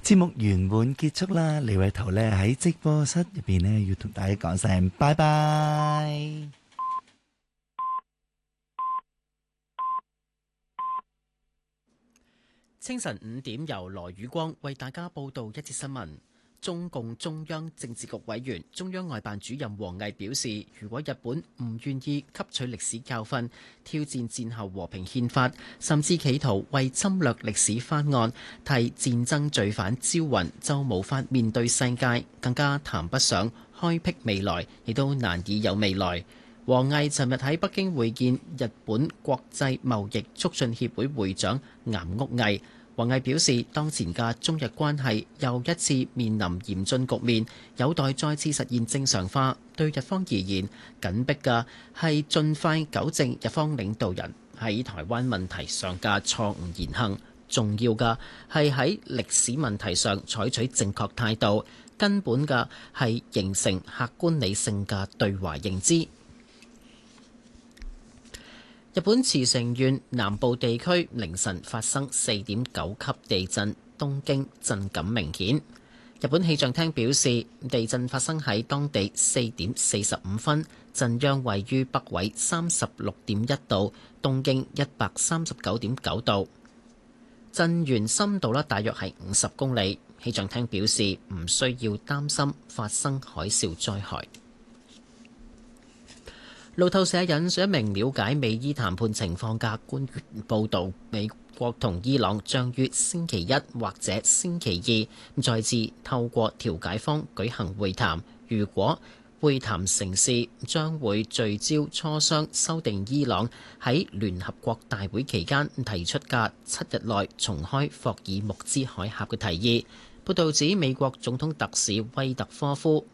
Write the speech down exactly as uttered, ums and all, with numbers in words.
節目圓滿結束啦，李偉頭呢喺直播室入邊呢，要同大家講聲拜拜。 清晨五點，由羅宇光為大家報道一節新聞。中共中央政治局委員、中央外辦主任王毅表示，如果日本唔願意吸取歷史教訓，挑戰戰後和平憲法，甚至企圖為侵略歷史翻案、替戰爭罪犯招魂，就無法面對世界，更加談不上開闢未來，亦都難以有未來。王毅尋日喺北京會見日本國際貿易促進協會會長岩屋毅。王毅表示，當前嘅中日關係又一次面臨嚴峻局面，有待再次實現正常化。對日方而言，緊迫嘅係盡快糾正日方領導人喺台灣問題上嘅錯誤言行，重要嘅係喺歷史問題上採取正確態度，根本嘅係形成客觀理性嘅對華認知。日本茨城縣南部地區凌晨發生四點九級地震，東京震感明顯。日本氣象廳表示，地震發生喺當地四點四十五分，震央位於北緯三十六點一度，東經一百三十九點九度，震源深度呢大約係五十公里。氣象廳表示，唔需要擔心發生海嘯災害。路透社引述一名了解美伊談判情況嘅官員報導，美國同伊朗將於星期一或者星期二再次透過調解方舉行會談。如果會談成事，將會聚焦磋商修訂伊朗喺聯合國大會期間提出嘅七日內重開霍爾木茲海峽嘅提議。報導指，美國總統特使威特科夫